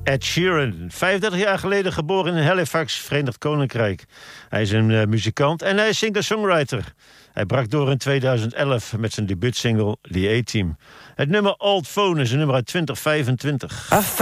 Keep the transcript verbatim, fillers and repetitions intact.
Ed Sheeran, vijfendertig jaar geleden geboren in Halifax, Verenigd Koninkrijk. Hij is een uh, muzikant en hij is singer-songwriter. Hij brak door in tweeduizend elf met zijn debuutsingle The A-Team. Het nummer Old Phone is een nummer uit twintig vijfentwintig.